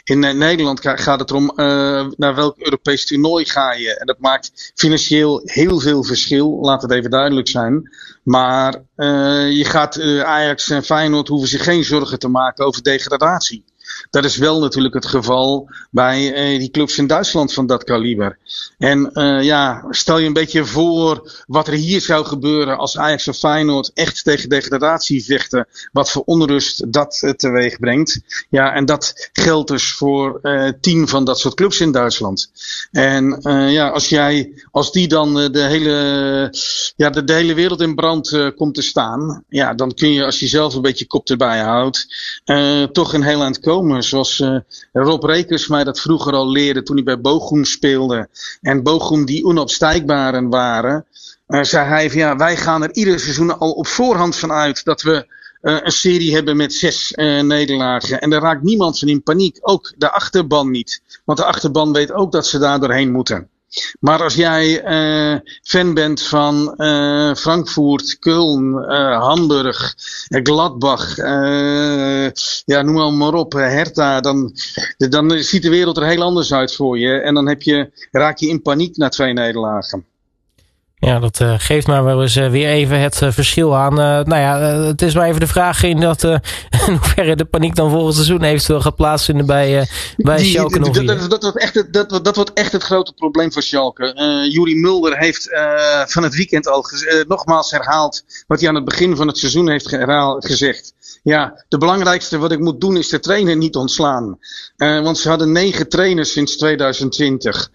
In Nederland gaat het erom naar welk Europees toernooi ga je. En dat maakt financieel heel veel verschil. Laat het even duidelijk zijn. Maar Ajax en Feyenoord hoeven zich geen zorgen te maken over degradatie. Dat is wel natuurlijk het geval bij die clubs in Duitsland van dat kaliber. En stel je een beetje voor wat er hier zou gebeuren als Ajax en Feyenoord echt tegen degradatie vechten. Die voor onrust dat teweeg brengt. Ja, en dat geldt dus voor 10 van dat soort clubs in Duitsland. En als die dan de hele wereld in brand komt te staan. Ja, dan kun je, als je zelf een beetje kop erbij houdt, toch een heel eind komen. Zoals Rob Rekers mij dat vroeger al leerde toen hij bij Bochum speelde. En Bochum die onopstijgbaren waren. Zei hij van ja, wij gaan er ieder seizoen al op voorhand van uit dat we een serie hebben met 6 nederlagen. En daar raakt niemand van in paniek. Ook de achterban niet. Want de achterban weet ook dat ze daar doorheen moeten. Maar als jij fan bent van Frankfurt, Köln, Hamburg, Gladbach, noem maar op, Hertha, dan ziet de wereld er heel anders uit voor je. En dan raak je in paniek na 2 nederlagen. Ja, dat geeft maar wel eens weer even het verschil aan. Het is maar even de vraag in hoeverre de paniek dan volgend seizoen eventueel gaat plaatsvinden bij Schalke 04. Dat wordt echt het grote probleem voor Schalke. Juri Mulder heeft van het weekend al nogmaals herhaald wat hij aan het begin van het seizoen heeft gezegd. Ja, de belangrijkste wat ik moet doen is de trainer niet ontslaan. Want ze hadden 9 trainers sinds 2020.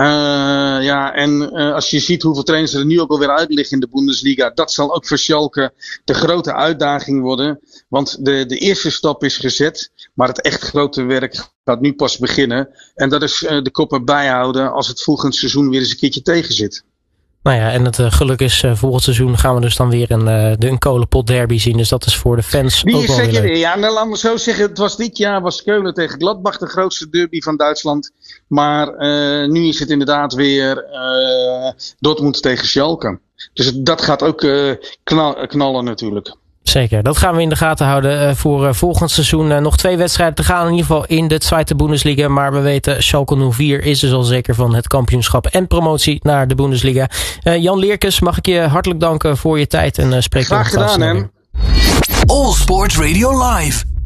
Als je ziet hoeveel trainers er nu ook alweer uit liggen in de Bundesliga, dat zal ook voor Schalke de grote uitdaging worden. Want de eerste stap is gezet, maar het echt grote werk gaat nu pas beginnen. En dat is de koppen bijhouden als het volgend seizoen weer eens een keertje tegen zit. Nou ja, en het geluk is volgend seizoen gaan we dus dan weer een kolenpot derby zien. Dus dat is voor de fans ook wel weer leuk. Ja, nou, laat me zo zeggen. Dit jaar was Keulen tegen Gladbach de grootste derby van Duitsland. Maar nu is het inderdaad weer Dortmund tegen Schalke. Dus dat gaat ook knallen natuurlijk. Zeker, dat gaan we in de gaten houden voor volgend seizoen. Nog 2 wedstrijden te gaan in ieder geval in de Zweite Bundesliga. Maar we weten, Schalke 04 is dus al zeker van het kampioenschap en promotie naar de Bundesliga. Jan Leerkens, mag ik je hartelijk danken voor je tijd en spreek je graag gedaan, hè? All Sports Radio Live.